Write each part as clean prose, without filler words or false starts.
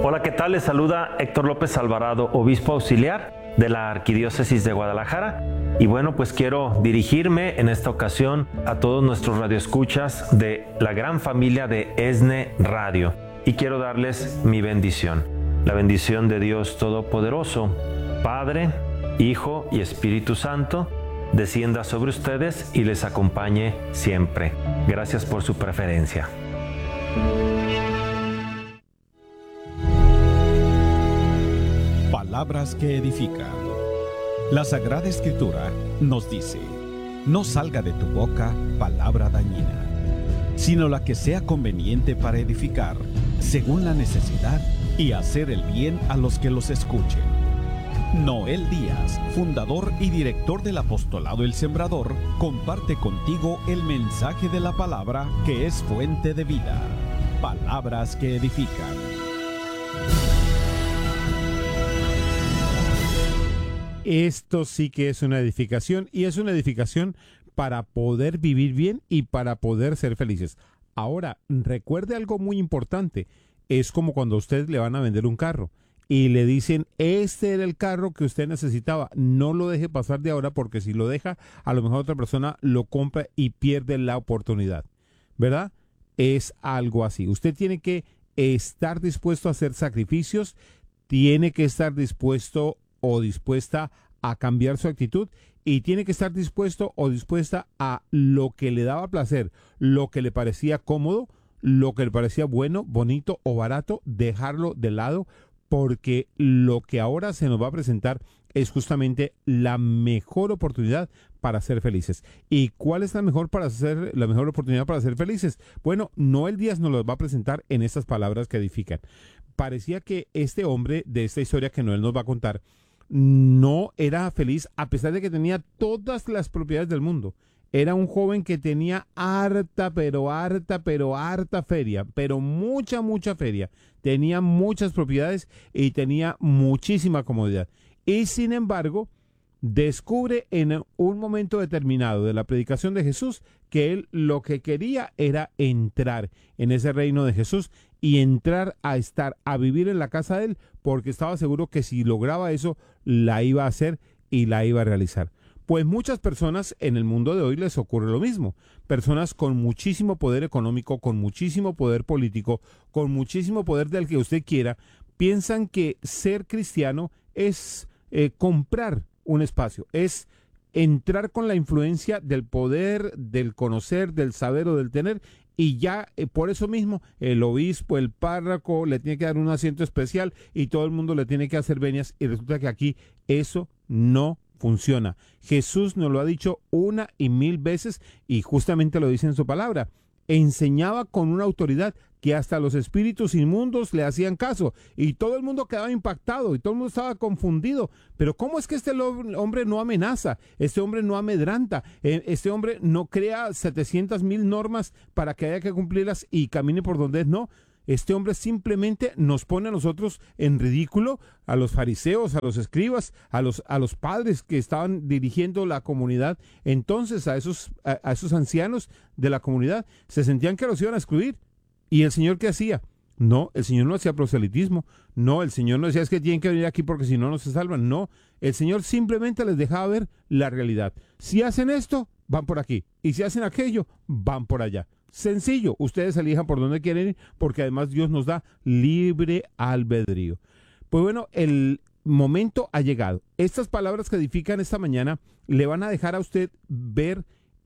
Hola, ¿qué tal? Les saluda Héctor López Alvarado, obispo auxiliar de la Arquidiócesis de Guadalajara. Y bueno, pues quiero dirigirme en esta ocasión a todos nuestros radioescuchas de la gran familia de ESNE Radio. Y quiero darles mi bendición. La bendición de Dios Todopoderoso, Padre, Hijo y Espíritu Santo, descienda sobre ustedes y les acompañe siempre. Gracias por su preferencia. Palabras que edifican. La Sagrada Escritura nos dice: no salga de tu boca palabra dañina, sino la que sea conveniente para edificar, según la necesidad, y hacer el bien a los que los escuchen. Noel Díaz, fundador y director del Apostolado El Sembrador, comparte contigo el mensaje de la palabra que es fuente de vida. Palabras que edifican. Esto sí que es una edificación, y es una edificación para poder vivir bien y para poder ser felices. Ahora, recuerde algo muy importante. Es como cuando a usted le van a vender un carro y le dicen: este era el carro que usted necesitaba, no lo deje pasar de ahora, porque si lo deja, a lo mejor otra persona lo compra y pierde la oportunidad, ¿verdad? Es algo así. Usted tiene que estar dispuesto a hacer sacrificios, tiene que estar dispuesto o dispuesta a cambiar su actitud, y tiene que estar dispuesto o dispuesta a lo que le daba placer, lo que le parecía cómodo, lo que le parecía bueno, bonito o barato, dejarlo de lado, porque lo que ahora se nos va a presentar es justamente la mejor oportunidad para ser felices. ¿Y cuál es la mejor oportunidad para ser felices? Bueno, Noel Díaz nos lo va a presentar en estas palabras que edifican. Parecía que este hombre de esta historia que Noel nos va a contar no era feliz, a pesar de que tenía todas las propiedades del mundo. Era un joven que tenía harta feria, pero mucha feria. Tenía muchas propiedades y tenía muchísima comodidad. Y sin embargo, descubre en un momento determinado de la predicación de Jesús que él lo que quería era entrar en ese reino de Jesús y entrar a vivir en la casa de él, porque estaba seguro que si lograba eso, la iba a hacer y la iba a realizar. Pues muchas personas en el mundo de hoy les ocurre lo mismo. Personas con muchísimo poder económico, con muchísimo poder político, con muchísimo poder del que usted quiera, piensan que ser cristiano es comprar un espacio, es entrar con la influencia del poder, del conocer, del saber o del tener, y ya por eso mismo el obispo, el párroco le tiene que dar un asiento especial y todo el mundo le tiene que hacer venias, y resulta que aquí eso no funciona. Jesús nos lo ha dicho una y mil veces, y justamente lo dice en su palabra. Enseñaba con una autoridad que hasta los espíritus inmundos le hacían caso, y todo el mundo quedaba impactado y todo el mundo estaba confundido. Pero ¿cómo es que este hombre no amenaza? Este hombre no amedranta, este hombre no crea 700,000 normas para que haya que cumplirlas y camine por donde es. No, este hombre simplemente nos pone a nosotros en ridículo, a los fariseos, a los escribas, a los padres que estaban dirigiendo la comunidad. Entonces a esos ancianos de la comunidad se sentían que los iban a excluir. ¿Y el Señor qué hacía? No, el Señor no hacía proselitismo. No, el Señor no decía: es que tienen que venir aquí porque si no, no se salvan. No, el Señor simplemente les dejaba ver la realidad. Si hacen esto, van por aquí. Y si hacen aquello, van por allá. Sencillo, ustedes elijan por dónde quieren ir, porque además Dios nos da libre albedrío. Pues bueno, el momento ha llegado. Estas palabras que edifican esta mañana le van a dejar a usted ver.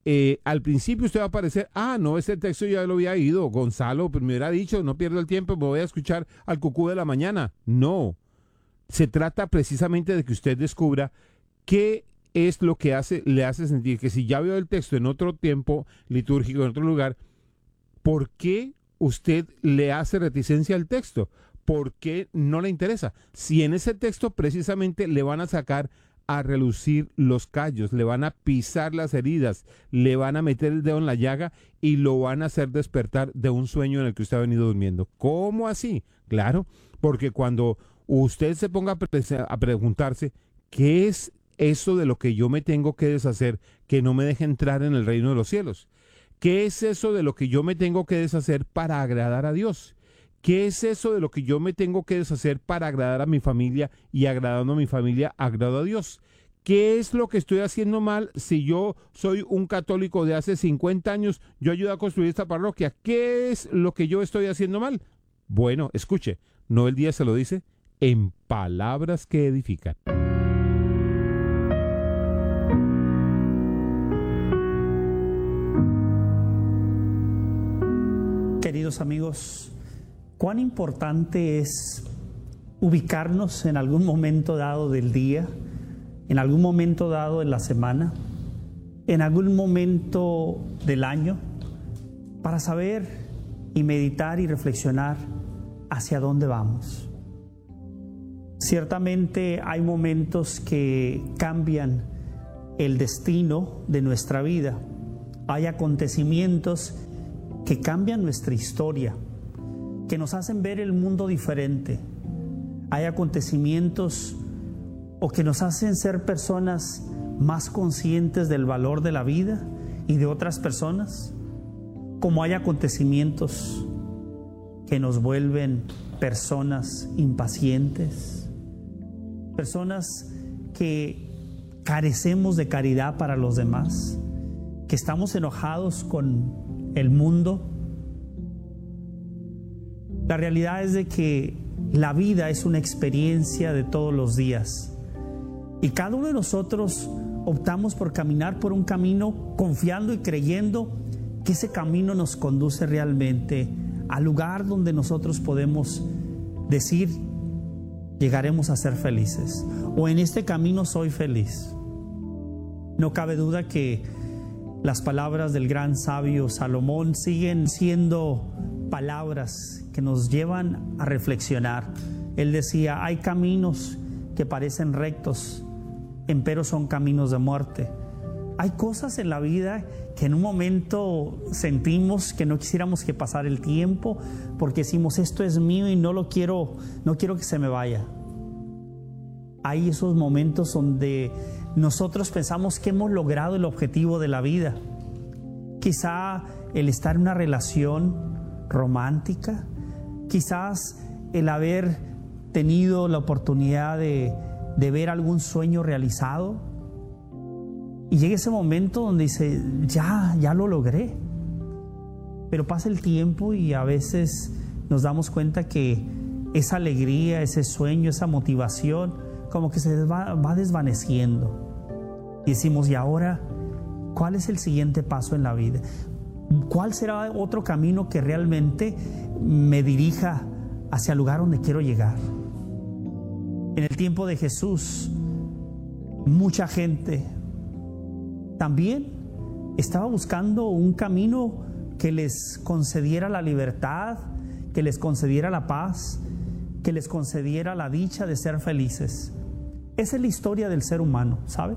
Al principio usted va a parecer: no, ese texto ya lo había oído, Gonzalo, pues me hubiera dicho, no pierdo el tiempo, me voy a escuchar al cucú de la mañana. No, se trata precisamente de que usted descubra qué es lo que le hace sentir que si ya vio el texto en otro tiempo litúrgico, en otro lugar, ¿por qué usted le hace reticencia al texto? ¿Por qué no le interesa? Si en ese texto precisamente le van a sacar a relucir los callos, le van a pisar las heridas, le van a meter el dedo en la llaga y lo van a hacer despertar de un sueño en el que usted ha venido durmiendo. ¿Cómo así? Claro, porque cuando usted se ponga a preguntarse: ¿qué es eso de lo que yo me tengo que deshacer que no me deje entrar en el reino de los cielos? ¿Qué es eso de lo que yo me tengo que deshacer para agradar a Dios? ¿Qué es eso de lo que yo me tengo que deshacer para agradar a mi familia y agradando a mi familia, agrado a Dios? ¿Qué es lo que estoy haciendo mal si yo soy un católico de hace 50 años? Yo ayudo a construir esta parroquia. ¿Qué es lo que yo estoy haciendo mal? Bueno, escuche, Noel Díaz se lo dice en palabras que edifican. Queridos amigos, cuán importante es ubicarnos en algún momento dado del día, en algún momento dado en la semana, en algún momento del año, para saber y meditar y reflexionar hacia dónde vamos. Ciertamente hay momentos que cambian el destino de nuestra vida. Hay acontecimientos que cambian nuestra historia, que nos hacen ver el mundo diferente. Hay acontecimientos o que nos hacen ser personas más conscientes del valor de la vida y de otras personas, como hay acontecimientos que nos vuelven personas impacientes, personas que carecemos de caridad para los demás, que estamos enojados con el mundo. La realidad es de que la vida es una experiencia de todos los días y cada uno de nosotros optamos por caminar por un camino confiando y creyendo que ese camino nos conduce realmente al lugar donde nosotros podemos decir llegaremos a ser felices, o en este camino soy feliz. No cabe duda que las palabras del gran sabio Salomón siguen siendo palabras que nos llevan a reflexionar. Él decía, hay caminos que parecen rectos, empero son caminos de muerte. Hay cosas en la vida que en un momento sentimos que no quisiéramos que pasara el tiempo, porque decimos, esto es mío y no quiero que se me vaya. Hay esos momentos donde nosotros pensamos que hemos logrado el objetivo de la vida. Quizá el estar en una relación romántica, quizás el haber tenido la oportunidad de ver algún sueño realizado. Y llega ese momento donde dice, ya lo logré. Pero pasa el tiempo y a veces nos damos cuenta que esa alegría, ese sueño, esa motivación, como que se va desvaneciendo. Y decimos, ¿y ahora cuál es el siguiente paso en la vida? ¿Cuál será otro camino que realmente me dirija hacia el lugar donde quiero llegar? En el tiempo de Jesús, mucha gente también estaba buscando un camino que les concediera la libertad, que les concediera la paz, que les concediera la dicha de ser felices. Esa es la historia del ser humano, ¿sabe?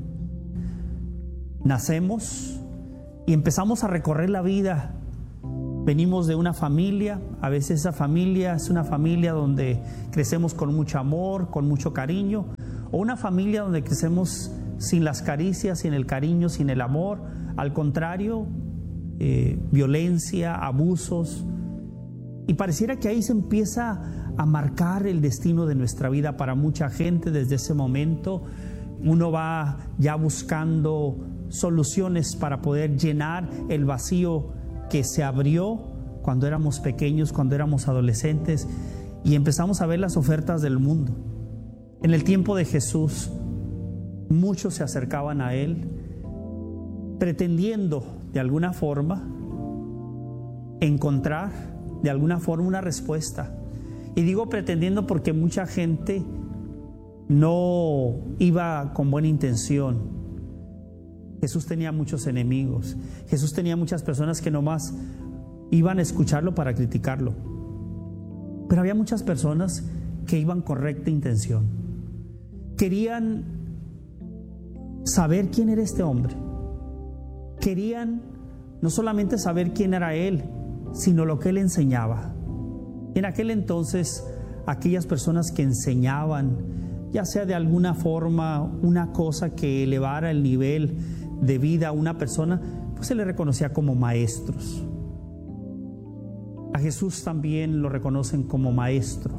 Nacemos y empezamos a recorrer la vida. Venimos de una familia, a veces esa familia es una familia donde crecemos con mucho amor, con mucho cariño, o una familia donde crecemos sin las caricias, sin el cariño, sin el amor. Al contrario, violencia, abusos. Y pareciera que ahí se empieza a marcar el destino de nuestra vida para mucha gente. Desde ese momento uno va ya buscando soluciones para poder llenar el vacío que se abrió cuando éramos pequeños, cuando éramos adolescentes, y empezamos a ver las ofertas del mundo. En el tiempo de Jesús, muchos se acercaban a Él pretendiendo de alguna forma encontrar de alguna forma una respuesta. Y digo pretendiendo porque mucha gente no iba con buena intención. Jesús tenía muchos enemigos. Jesús tenía muchas personas que nomás iban a escucharlo para criticarlo. Pero había muchas personas que iban con recta intención. Querían saber quién era este hombre. Querían no solamente saber quién era él, sino lo que él enseñaba. En aquel entonces, aquellas personas que enseñaban, ya sea de alguna forma una cosa que elevara el nivel de vida a una persona, pues se le reconocía como maestros. A Jesús también lo reconocen como maestro.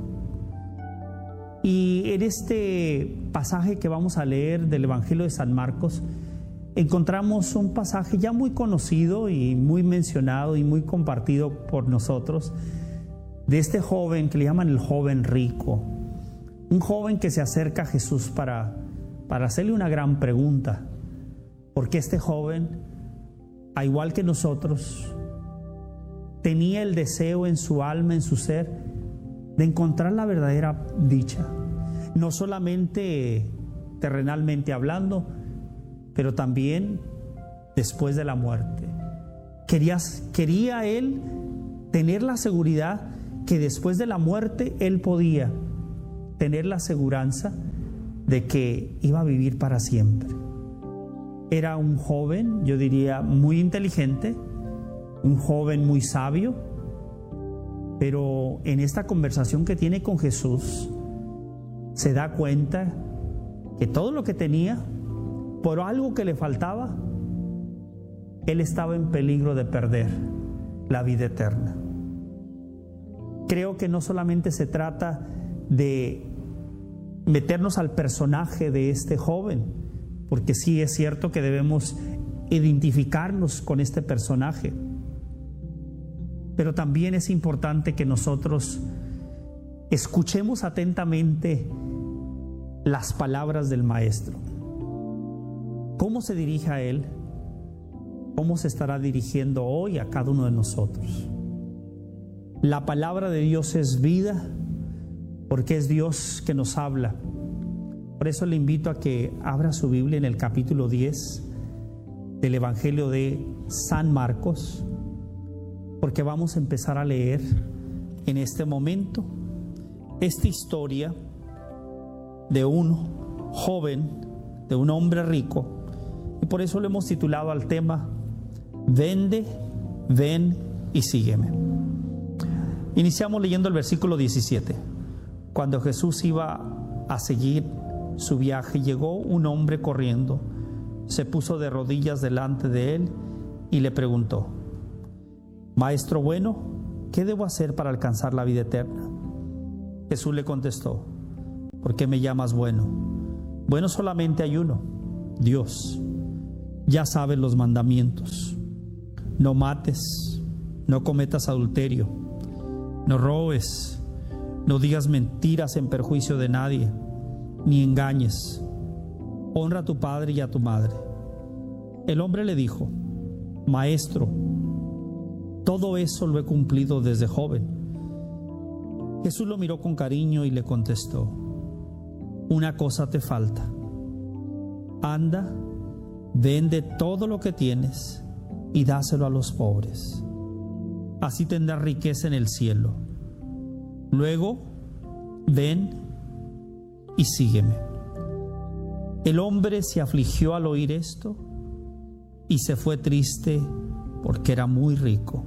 Y en este pasaje que vamos a leer del Evangelio de San Marcos, encontramos un pasaje ya muy conocido y muy mencionado y muy compartido por nosotros, de este joven que le llaman el joven rico. Un joven que se acerca a Jesús para hacerle una gran pregunta. Porque este joven, al igual que nosotros, tenía el deseo en su alma, en su ser, de encontrar la verdadera dicha. No solamente terrenalmente hablando, pero también después de la muerte. Quería él tener la seguridad que después de la muerte él podía tener la aseguranza de que iba a vivir para siempre. Era un joven, yo diría, muy inteligente, un joven muy sabio, pero en esta conversación que tiene con Jesús se da cuenta que todo lo que tenía, por algo que le faltaba, él estaba en peligro de perder la vida eterna. Creo que no solamente se trata de meternos al personaje de este joven, porque sí es cierto que debemos identificarnos con este personaje, pero también es importante que nosotros escuchemos atentamente las palabras del Maestro. ¿Cómo se dirige a él? ¿Cómo se estará dirigiendo hoy a cada uno de nosotros? La palabra de Dios es vida, porque es Dios que nos habla. Por eso le invito a que abra su Biblia en el capítulo 10 del Evangelio de San Marcos, porque vamos a empezar a leer en este momento esta historia de un joven, de un hombre rico, y por eso lo hemos titulado al tema Vende, ven y sígueme. Iniciamos leyendo el versículo 17. Cuando Jesús iba a seguir su viaje, llegó un hombre corriendo, se puso de rodillas delante de él y le preguntó: Maestro bueno, ¿qué debo hacer para alcanzar la vida eterna? Jesús le contestó: ¿por qué me llamas bueno? Bueno solamente hay uno, Dios. Ya sabes los mandamientos: no mates, no cometas adulterio, no robes, no digas mentiras en perjuicio de nadie, ni engañes. Honra a tu padre y a tu madre. El hombre le dijo: Maestro, todo eso lo he cumplido desde joven. Jesús lo miró con cariño y le contestó: una cosa te falta. Anda, vende todo lo que tienes y dáselo a los pobres. Así tendrás riqueza en el cielo. Luego, ven y sígueme. El hombre se afligió al oír esto y se fue triste porque era muy rico.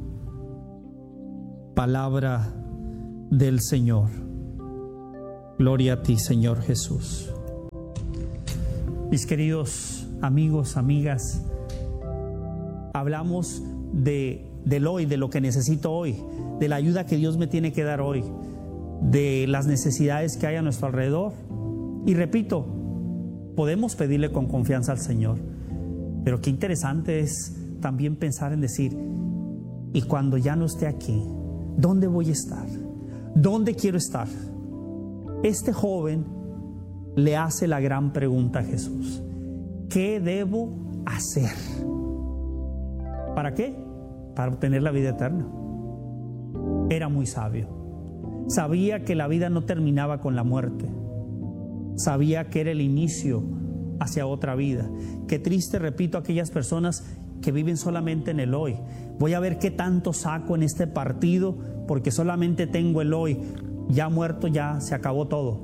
Palabra del Señor. Gloria a ti, Señor Jesús. Mis queridos amigos, amigas, hablamos del hoy, de lo que necesito hoy, de la ayuda que Dios me tiene que dar hoy, de las necesidades que hay a nuestro alrededor. Y repito, podemos pedirle con confianza al Señor, pero qué interesante es también pensar en decir: y cuando ya no esté aquí, ¿dónde voy a estar? ¿Dónde quiero estar? Este joven le hace la gran pregunta a Jesús: ¿qué debo hacer? ¿Para qué? Para obtener la vida eterna. Era muy sabio. Sabía que la vida no terminaba con la muerte. Sabía que era el inicio hacia otra vida. Qué triste, repito, aquellas personas que viven solamente en el hoy. Voy a ver qué tanto saco en este partido porque solamente tengo el hoy. Ya muerto, ya se acabó todo.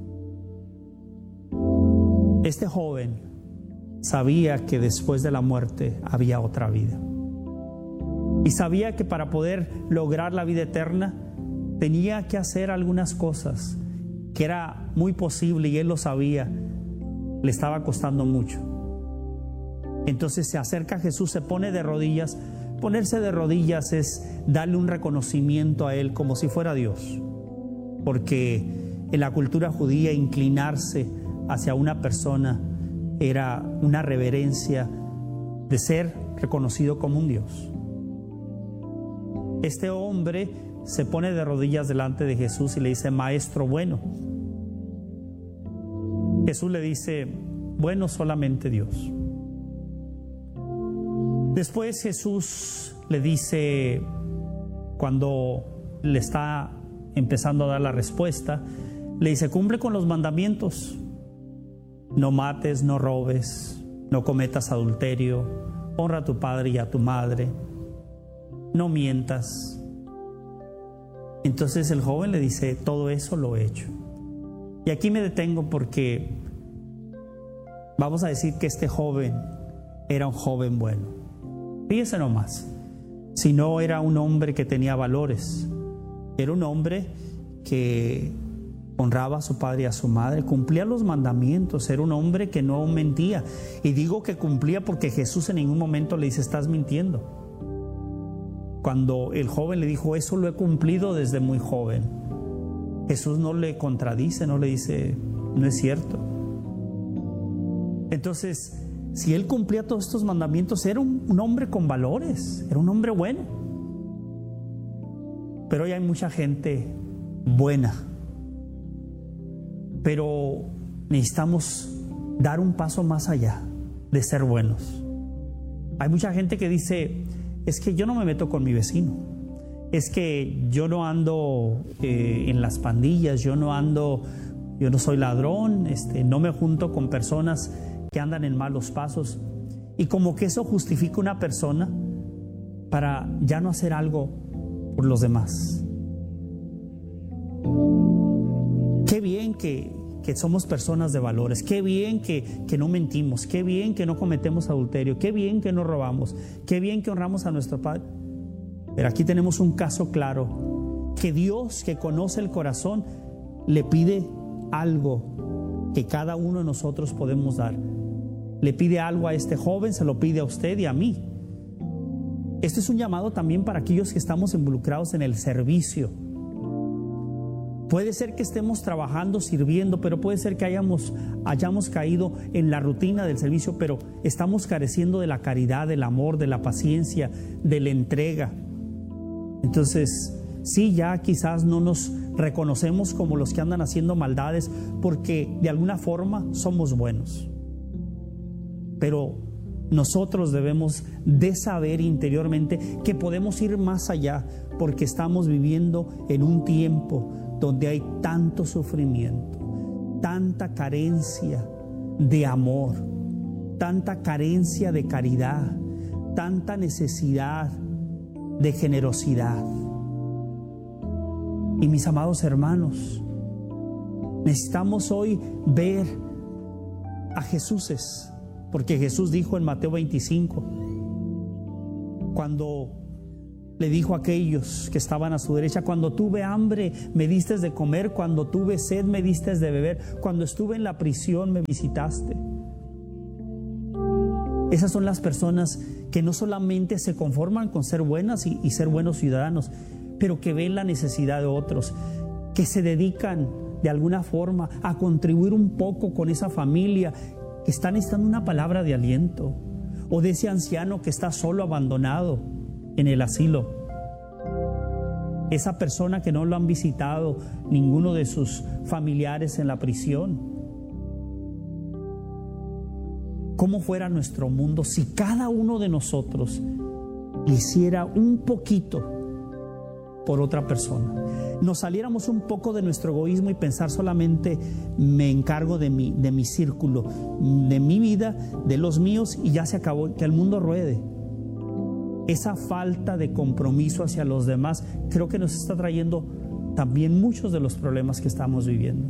Este joven sabía que después de la muerte había otra vida. Y sabía que para poder lograr la vida eterna tenía que hacer algunas cosas que era muy posible y él lo sabía, le estaba costando mucho. Entonces se acerca a Jesús, se pone de rodillas, Ponerse de rodillas es darle un reconocimiento a Él como si fuera Dios. Porque en la cultura judía inclinarse hacia una persona era una reverencia de ser reconocido como un Dios. Este hombre se pone de rodillas delante de Jesús y le dice: Maestro bueno. Jesús le dice: bueno solamente Dios. Después Jesús le dice, cuando le está empezando a dar la respuesta, le dice: cumple con los mandamientos. No mates, no robes, no cometas adulterio, honra a tu padre y a tu madre, no mientas. Entonces el joven le dice: todo eso lo he hecho. Y aquí me detengo porque vamos a decir que este joven era un joven bueno. Fíjese nomás, si no era un hombre que tenía valores, era un hombre que honraba a su padre y a su madre, cumplía los mandamientos, era un hombre que no mentía. Y digo que cumplía porque Jesús en ningún momento le dice: estás mintiendo. Cuando el joven le dijo: eso lo he cumplido desde muy joven, Jesús no le contradice, no le dice: no es cierto. Entonces, si él cumplía todos estos mandamientos, era un hombre con valores, era un hombre bueno. Pero hoy hay mucha gente buena. Pero necesitamos dar un paso más allá de ser buenos. Hay mucha gente que dice: es que yo no me meto con mi vecino, es que yo no ando en las pandillas, yo no soy ladrón, no me junto con personas que andan en malos pasos. Y como que eso justifica una persona para ya no hacer algo por los demás. Qué bien que somos personas de valores, qué bien que no mentimos, qué bien que no cometemos adulterio, qué bien que no robamos, qué bien que honramos a nuestro Padre. Pero aquí tenemos un caso claro, que Dios, que conoce el corazón, le pide algo que cada uno de nosotros podemos dar. Le pide algo a este joven, se lo pide a usted y a mí. Esto es un llamado también para aquellos que estamos involucrados en el servicio. Puede ser que estemos trabajando, sirviendo, pero puede ser que hayamos caído en la rutina del servicio, pero estamos careciendo de la caridad, del amor, de la paciencia, de la entrega. Entonces, sí, ya quizás no nos reconocemos como los que andan haciendo maldades, porque de alguna forma somos buenos. Pero nosotros debemos de saber interiormente que podemos ir más allá, porque estamos viviendo en un tiempo donde hay tanto sufrimiento, tanta carencia de amor, tanta carencia de caridad, tanta necesidad de generosidad. Y mis amados hermanos, necesitamos hoy ver a Jesús. Porque Jesús dijo en Mateo 25, cuando le dijo a aquellos que estaban a su derecha: cuando tuve hambre me diste de comer, cuando tuve sed me diste de beber, cuando estuve en la prisión me visitaste. Esas son las personas que no solamente se conforman con ser buenas y ser buenos ciudadanos, pero que ven la necesidad de otros, que se dedican de alguna forma a contribuir un poco con esa familia que está necesitando una palabra de aliento, o de ese anciano que está solo, abandonado en el asilo, esa persona que no lo han visitado ninguno de sus familiares en la prisión. ¿Cómo fuera nuestro mundo si cada uno de nosotros hiciera un poquito por otra persona? Nos saliéramos un poco de nuestro egoísmo y pensar solamente: me encargo de mi círculo, de mi vida, de los míos, y ya se acabó, que el mundo ruede. Esa falta de compromiso hacia los demás creo que nos está trayendo también muchos de los problemas que estamos viviendo.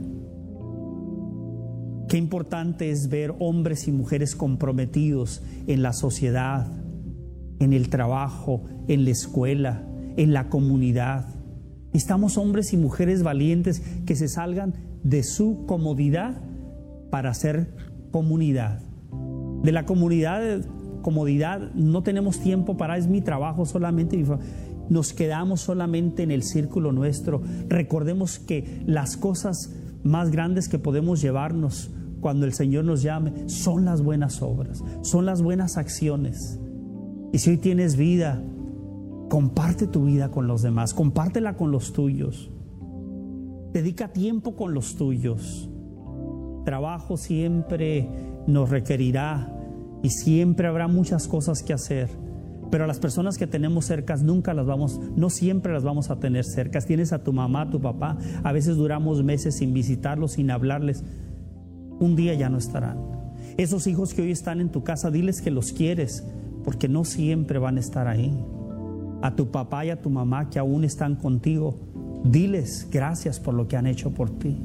Qué importante es ver hombres y mujeres comprometidos en la sociedad, en el trabajo, en la escuela, en la comunidad. Necesitamos hombres y mujeres valientes que se salgan de su comodidad para hacer comunidad. De la comodidad comodidad, no tenemos tiempo para, es mi trabajo solamente, nos quedamos solamente en el círculo nuestro. Recordemos que las cosas más grandes que podemos llevarnos cuando el Señor nos llame son las buenas obras, son las buenas acciones. Y si hoy tienes vida, comparte tu vida con los demás, compártela con los tuyos. Dedica tiempo con los tuyos. Trabajo siempre nos requerirá y siempre habrá muchas cosas que hacer. Pero a las personas que tenemos cercas no siempre las vamos a tener cercas. Tienes a tu mamá, a tu papá, a veces duramos meses sin visitarlos, sin hablarles. Un día ya no estarán. Esos hijos que hoy están en tu casa, diles que los quieres, porque no siempre van a estar ahí. A tu papá y a tu mamá que aún están contigo, diles gracias por lo que han hecho por ti.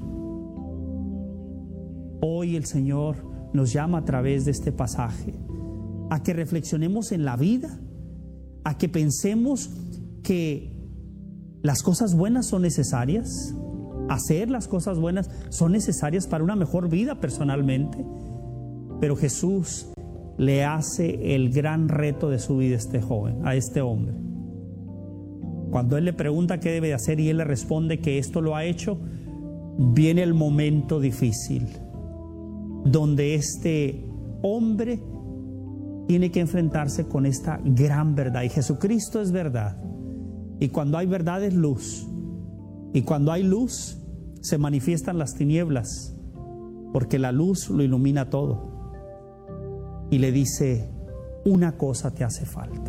Hoy el Señor nos llama a través de este pasaje a que reflexionemos en la vida, a que pensemos que las cosas buenas son necesarias, hacer las cosas buenas son necesarias para una mejor vida personalmente. Pero Jesús le hace el gran reto de su vida a este hombre. Cuando él le pregunta qué debe de hacer y él le responde que esto lo ha hecho, viene el momento difícil, donde este hombre tiene que enfrentarse con esta gran verdad. Y Jesucristo es verdad. Y cuando hay verdad es luz. Y cuando hay luz se manifiestan las tinieblas, porque la luz lo ilumina todo. Y le dice, una cosa te hace falta.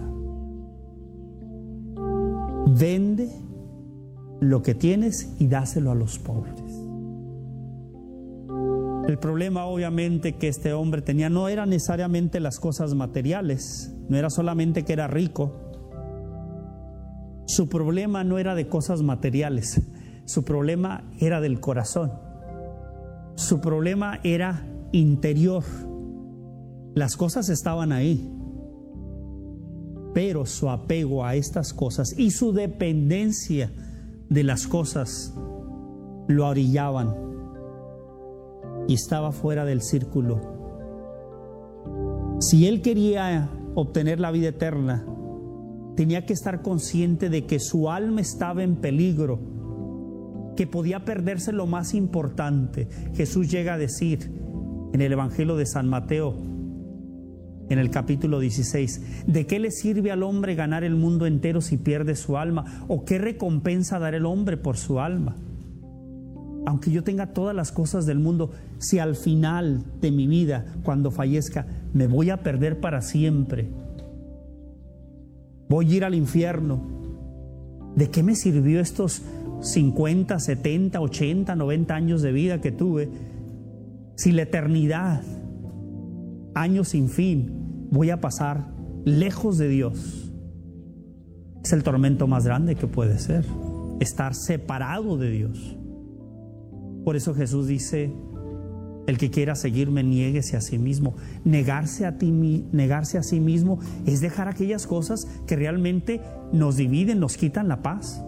Vende lo que tienes y dáselo a los pobres. El problema obviamente que este hombre tenía no era necesariamente las cosas materiales, no era solamente que era rico. Su problema no era de cosas materiales, su problema era del corazón. Su problema era interior. Las cosas estaban ahí, pero su apego a estas cosas y su dependencia de las cosas lo orillaban y estaba fuera del círculo. Si él quería obtener la vida eterna, tenía que estar consciente de que su alma estaba en peligro, que podía perderse lo más importante. Jesús llega a decir en el Evangelio de San Mateo, en el capítulo 16, ¿de qué le sirve al hombre ganar el mundo entero si pierde su alma? ¿O qué recompensa dará el hombre por su alma? Aunque yo tenga todas las cosas del mundo, si al final de mi vida, cuando fallezca, me voy a perder para siempre, voy a ir al infierno, ¿de qué me sirvió estos 50, 70, 80, 90 años de vida que tuve si la eternidad, años sin fin, voy a pasar lejos de Dios? Es el tormento más grande que puede ser, estar separado de Dios. Por eso Jesús dice, el que quiera seguirme, niéguese a sí mismo. Negarse a sí mismo es dejar aquellas cosas que realmente nos dividen, nos quitan la paz.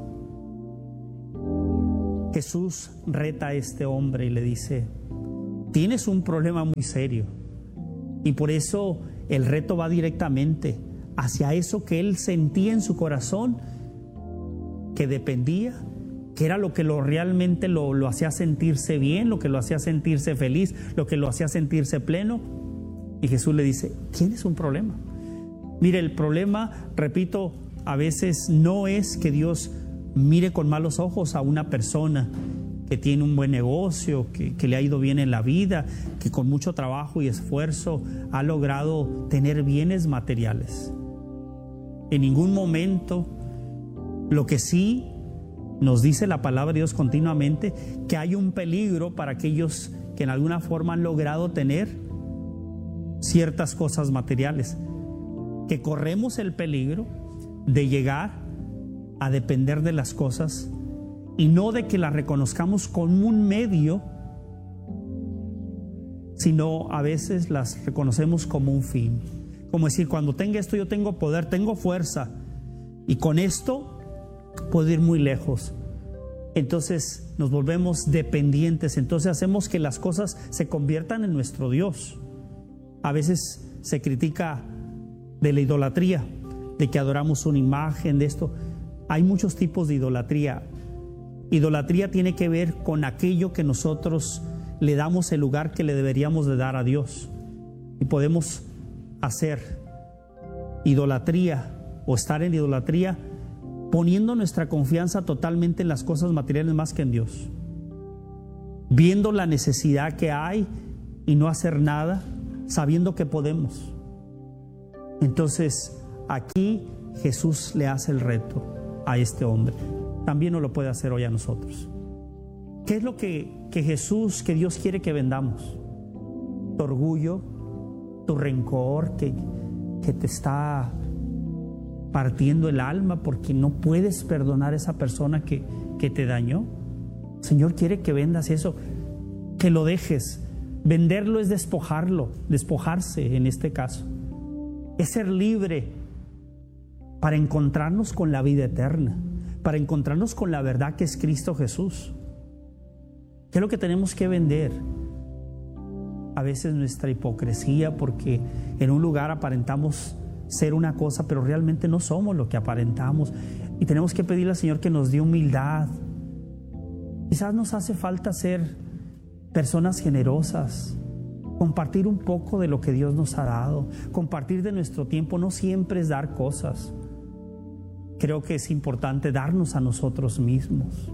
Jesús reta a este hombre y le dice, tienes un problema muy serio. Y por eso el reto va directamente hacia eso que él sentía en su corazón, que dependía, que era lo que realmente lo hacía sentirse bien, lo que lo hacía sentirse feliz, lo que lo hacía sentirse pleno. Y Jesús le dice, tienes un problema. Mire, el problema, repito, a veces no es que Dios mire con malos ojos a una persona que tiene un buen negocio, que le ha ido bien en la vida, que con mucho trabajo y esfuerzo ha logrado tener bienes materiales. En ningún momento. Lo que sí nos dice la palabra de Dios continuamente, que hay un peligro para aquellos que en alguna forma han logrado tener ciertas cosas materiales, que corremos el peligro de llegar a depender de las cosas y no de que las reconozcamos como un medio, sino a veces las reconocemos como un fin. Como decir, cuando tenga esto yo tengo poder, tengo fuerza, y con esto puedo ir muy lejos. Entonces nos volvemos dependientes, entonces hacemos que las cosas se conviertan en nuestro Dios. A veces se critica de la idolatría, de que adoramos una imagen, de esto. Hay muchos tipos de idolatría. Idolatría tiene que ver con aquello que nosotros le damos el lugar que le deberíamos de dar a Dios. Y podemos hacer idolatría o estar en idolatría poniendo nuestra confianza totalmente en las cosas materiales más que en Dios. Viendo la necesidad que hay y no hacer nada, sabiendo que podemos. Entonces, aquí Jesús le hace el reto a este hombre. También nos lo puede hacer hoy a nosotros. ¿Qué es lo que Dios quiere que vendamos? Tu orgullo, tu rencor que te está partiendo el alma porque no puedes perdonar a esa persona que te dañó. El Señor quiere que vendas eso, que lo dejes. Venderlo es despojarlo, despojarse en este caso. Es ser libre para encontrarnos con la vida eterna, para encontrarnos con la verdad que es Cristo Jesús. ¿Qué es lo que tenemos que vender? A veces nuestra hipocresía, porque en un lugar aparentamos ser una cosa, pero realmente no somos lo que aparentamos. Y tenemos que pedirle al Señor que nos dé humildad. Quizás nos hace falta ser personas generosas, compartir un poco de lo que Dios nos ha dado, compartir de nuestro tiempo. No siempre es dar cosas. Creo que es importante darnos a nosotros mismos.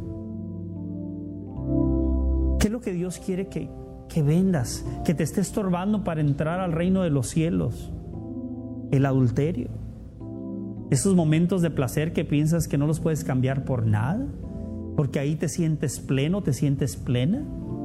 ¿Qué es lo que Dios quiere que vendas, que te esté estorbando para entrar al reino de los cielos? El adulterio. Esos momentos de placer que piensas que no los puedes cambiar por nada, porque ahí te sientes pleno, te sientes plena.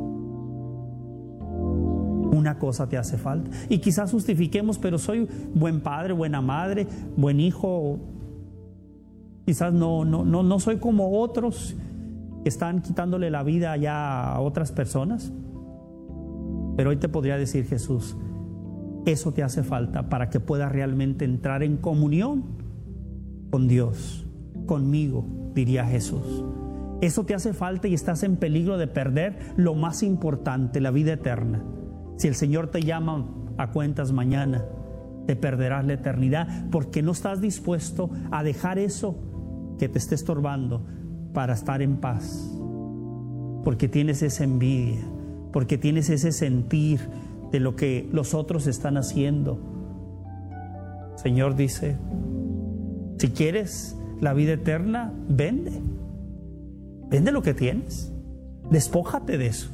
Una cosa te hace falta. Y quizás justifiquemos, pero soy buen padre, buena madre, buen hijo. Quizás no soy como otros que están quitándole la vida ya a otras personas. Pero hoy te podría decir Jesús, eso te hace falta para que puedas realmente entrar en comunión con Dios, conmigo, diría Jesús. Eso te hace falta y estás en peligro de perder lo más importante, la vida eterna. Si el Señor te llama a cuentas mañana, te perderás la eternidad porque no estás dispuesto a dejar eso que te esté estorbando para estar en paz. Porque tienes esa envidia, porque tienes ese sentir de lo que los otros están haciendo. El Señor dice, si quieres la vida eterna, vende lo que tienes, despójate de eso.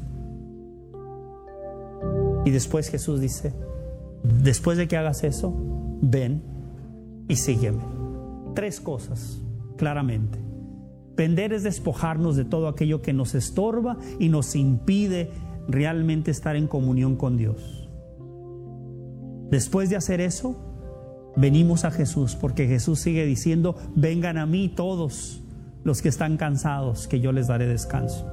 Y después Jesús dice, después de que hagas eso, ven y sígueme. 3 cosas, claramente. Vender es despojarnos de todo aquello que nos estorba y nos impide realmente estar en comunión con Dios. Después de hacer eso, venimos a Jesús, porque Jesús sigue diciendo, vengan a mí todos los que están cansados, que yo les daré descanso.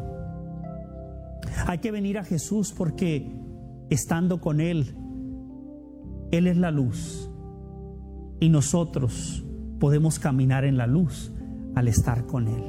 Hay que venir a Jesús porque estando con Él es la luz y nosotros podemos caminar en la luz al estar con Él.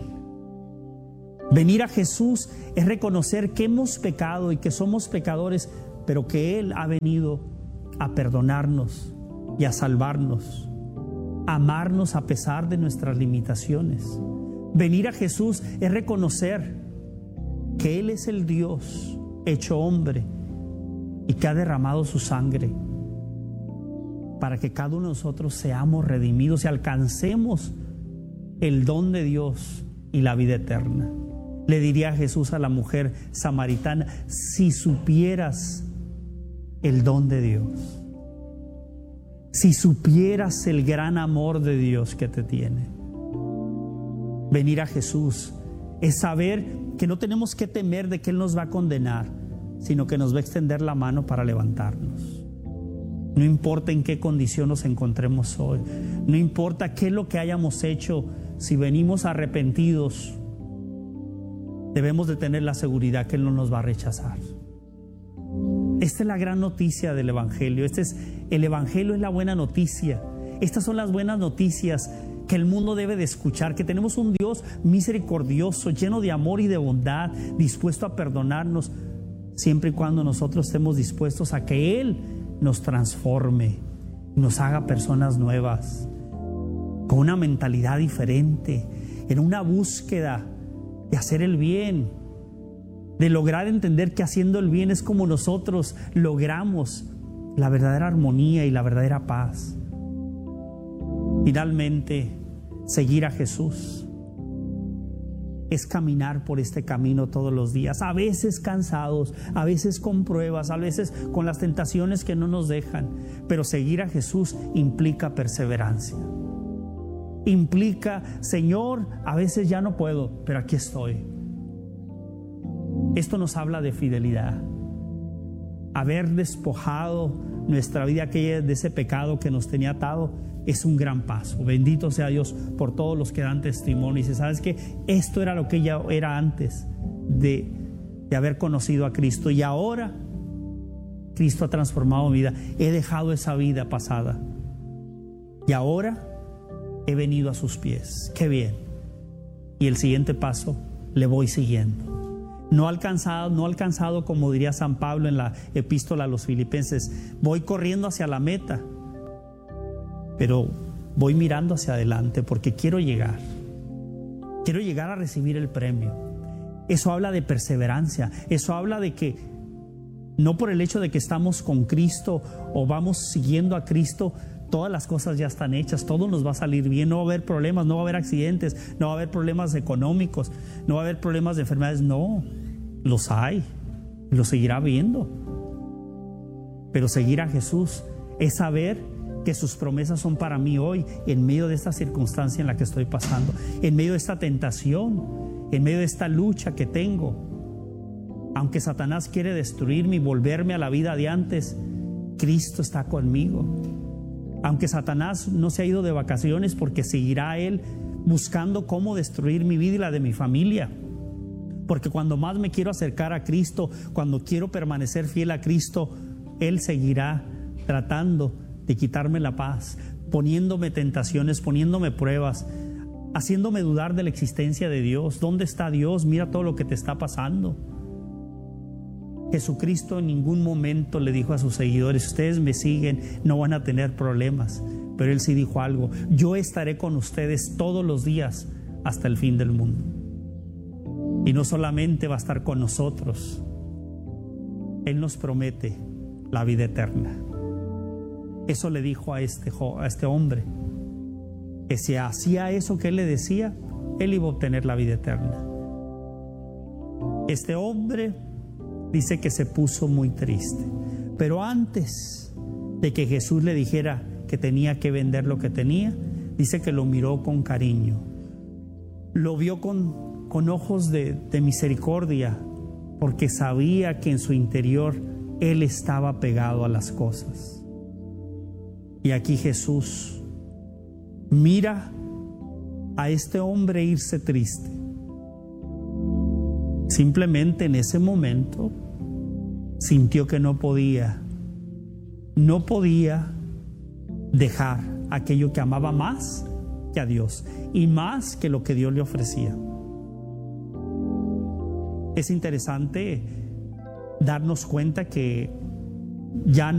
Venir a Jesús es reconocer que hemos pecado y que somos pecadores, pero que Él ha venido a perdonarnos y a salvarnos, a amarnos a pesar de nuestras limitaciones. Venir a Jesús es reconocer que Él es el Dios hecho hombre y que ha derramado su sangre para que cada uno de nosotros seamos redimidos y alcancemos el don de Dios y la vida eterna. Le diría Jesús a la mujer samaritana, si supieras el don de Dios, si supieras el gran amor de Dios que te tiene. Venir a Jesús es saber que no tenemos que temer de que Él nos va a condenar, sino que nos va a extender la mano para levantarnos. No importa en qué condición nos encontremos hoy, no importa qué es lo que hayamos hecho, si venimos arrepentidos, debemos de tener la seguridad que Él no nos va a rechazar. Esta es la gran noticia del Evangelio. El Evangelio es la buena noticia. Estas son las buenas noticias que el mundo debe de escuchar, que tenemos un Dios misericordioso, lleno de amor y de bondad, dispuesto a perdonarnos, siempre y cuando nosotros estemos dispuestos a que Él nos transforme nos haga personas nuevas, con una mentalidad diferente, en una búsqueda de hacer el bien, de lograr entender que haciendo el bien es como nosotros logramos la verdadera armonía y la verdadera paz. Finalmente, seguir a Jesús es caminar por este camino todos los días, a veces cansados, a veces con pruebas, a veces con las tentaciones que no nos dejan, pero seguir a Jesús implica perseverancia. Implica, Señor, a veces ya no puedo, pero aquí estoy. Esto nos habla de fidelidad. Haber despojado nuestra vida aquella de ese pecado que nos tenía atado es un gran paso. Bendito sea Dios por todos los que dan testimonio. Y dice, ¿sabes qué? Esto era lo que ella era antes de haber conocido a Cristo. Y ahora Cristo ha transformado mi vida. He dejado esa vida pasada. Y ahora he venido a sus pies. ¡Qué bien! Y el siguiente paso le voy siguiendo. No alcanzado, como diría San Pablo en la epístola a los Filipenses. Voy corriendo hacia la meta, pero voy mirando hacia adelante porque quiero llegar. Quiero llegar a recibir el premio. Eso habla de perseverancia. Eso habla de que no por el hecho de que estamos con Cristo o vamos siguiendo a Cristo, todas las cosas ya están hechas, todo nos va a salir bien, no va a haber problemas, no va a haber accidentes, no va a haber problemas económicos, no va a haber problemas de enfermedades. No, los hay, los seguirá habiendo. Pero seguir a Jesús es saber que sus promesas son para mí hoy, en medio de esta circunstancia en la que estoy pasando, en medio de esta tentación, en medio de esta lucha que tengo. Aunque Satanás quiere destruirme y volverme a la vida de antes, Cristo está conmigo. Aunque Satanás no se ha ido de vacaciones, porque seguirá él buscando cómo destruir mi vida y la de mi familia. Porque cuando más me quiero acercar a Cristo, cuando quiero permanecer fiel a Cristo, Él seguirá tratando de quitarme la paz, poniéndome tentaciones, poniéndome pruebas, haciéndome dudar de la existencia de Dios. ¿Dónde está Dios? Mira todo lo que te está pasando. Jesucristo en ningún momento le dijo a sus seguidores, ustedes me siguen, no van a tener problemas. Pero Él sí dijo algo: yo estaré con ustedes todos los días hasta el fin del mundo. Y no solamente va a estar con nosotros, Él nos promete la vida eterna. Eso le dijo a este hombre, que si hacía eso que Él le decía, Él iba a obtener la vida eterna. Este hombre dice que se puso muy triste, pero antes de que Jesús le dijera que tenía que vender lo que tenía, dice que lo miró con cariño, lo vio con ojos de misericordia, porque sabía que en su interior él estaba pegado a las cosas. Y aquí Jesús mira a este hombre irse triste. Simplemente en ese momento sintió que no podía dejar aquello que amaba más que a Dios y más que lo que Dios le ofrecía. Es interesante darnos cuenta que ya